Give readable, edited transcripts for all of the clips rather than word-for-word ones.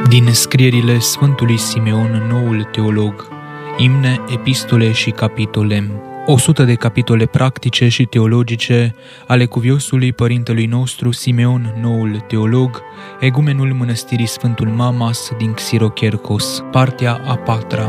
Din scrierile Sfântului Simeon, noul teolog, imne, epistole și capitole. 100 de capitole practice și teologice ale cuviosului părintelui nostru Simeon, noul teolog, egumenul mănăstirii Sfântul Mamas din Xirocherkos, partea a patra.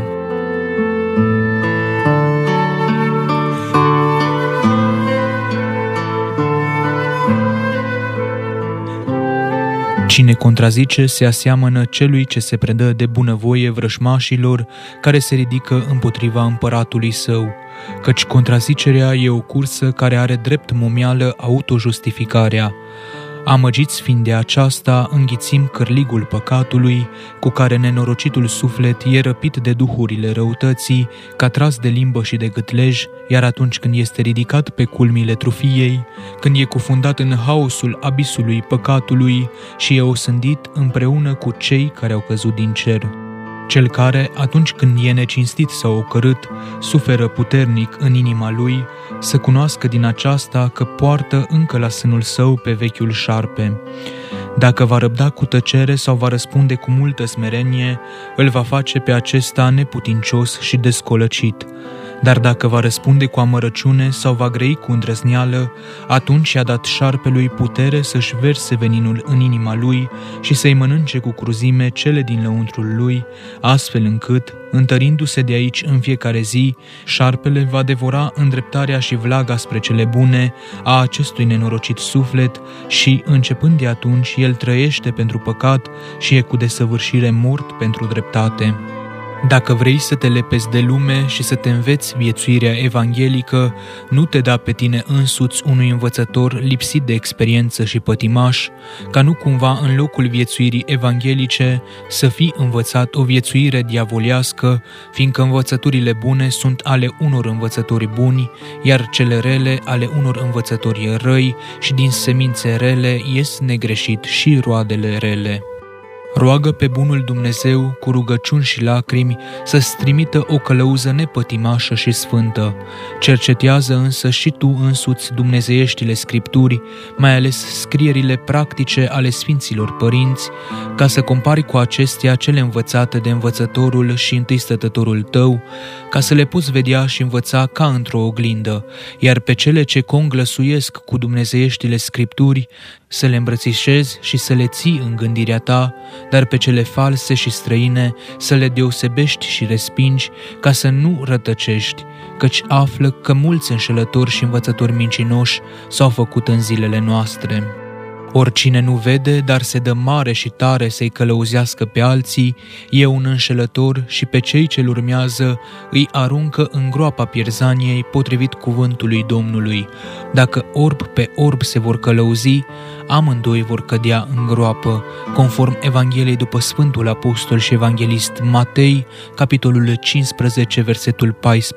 Cine contrazice se aseamănă celui ce se predă de bunăvoie vrășmașilor care se ridică împotriva împăratului său, căci contrazicerea e o cursă care are drept momeală autojustificarea. Amăgiți fiind de aceasta, înghițim cârligul păcatului, cu care nenorocitul suflet e răpit de duhurile răutății, ca tras de limbă și de gâtlej, iar atunci când este ridicat pe culmile trufiei, când e cufundat în haosul abisului păcatului și e osândit împreună cu cei care au căzut din cer. Cel care, atunci când e necinstit sau ocărât, suferă puternic în inima lui, să cunoască din aceasta că poartă încă la sânul său pe vechiul șarpe. Dacă va răbda cu tăcere sau va răspunde cu multă smerenie, îl va face pe acesta neputincios și descolăcit. Dar dacă va răspunde cu amărăciune sau va grăi cu îndrăzneală, atunci i-a dat șarpelui putere să-și verse veninul în inima lui și să-i mănânce cu cruzime cele din lăuntrul lui, astfel încât, întărindu-se de aici în fiecare zi, șarpele va devora îndreptarea și vlaga spre cele bune a acestui nenorocit suflet și, începând de atunci, el trăiește pentru păcat și e cu desăvârșire mort pentru dreptate. Dacă vrei să te lepezi de lume și să te înveți viețuirea evanghelică, nu te da pe tine însuți unui învățător lipsit de experiență și pătimaș, ca nu cumva în locul viețuirii evanghelice să fii învățat o viețuire diavolească, fiindcă învățăturile bune sunt ale unor învățători buni, iar cele rele ale unor învățători răi și din semințe rele ies negreșit și roadele rele. Roagă pe bunul Dumnezeu cu rugăciuni și lacrimi să-ți trimită o călăuză nepătimașă și sfântă. Cercetează însă și tu însuți dumnezeieștile Scripturi, mai ales scrierile practice ale Sfinților Părinți, ca să compari cu acestea cele învățate de învățătorul și întâi stătătorul tău, ca să le poți vedea și învăța ca într-o oglindă, iar pe cele ce conglăsuiesc cu dumnezeieștile Scripturi, să le îmbrățișezi și să le ții în gândirea ta, dar pe cele false și străine să le deosebești și respingi, ca să nu rătăcești, căci află că mulți înșelători și învățători mincinoși s-au făcut în zilele noastre. Oricine nu vede, dar se dă mare și tare să-i călăuzească pe alții, e un înșelător și pe cei ce-l urmează îi aruncă în groapa pierzaniei potrivit cuvântului Domnului. Dacă orb pe orb se vor călăuzi, amândoi vor cădea în groapă, conform Evangheliei după Sfântul Apostol și Evanghelist Matei, capitolul 15, versetul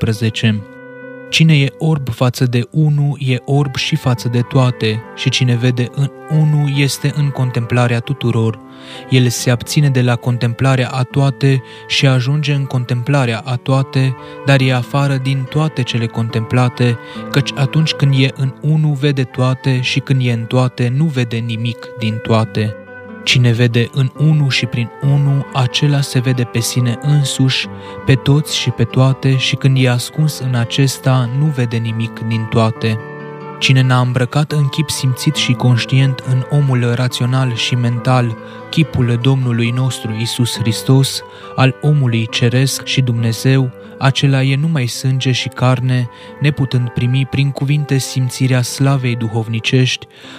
14. Cine e orb față de unul, e orb și față de toate, și cine vede în unul este în contemplarea tuturor. El se abține de la contemplarea a toate și ajunge în contemplarea a toate, dar e afară din toate cele contemplate, căci atunci când e în unul vede toate și când e în toate nu vede nimic din toate. Cine vede în unul și prin unul, acela se vede pe sine însuși, pe toți și pe toate, și când e ascuns în acesta, nu vede nimic din toate. Cine n-a îmbrăcat în chip simțit și conștient în omul rațional și mental chipul Domnului nostru Iisus Hristos, al omului ceresc și Dumnezeu, acela e numai sânge și carne, neputând primi prin cuvinte simțirea slavei duhovnicești,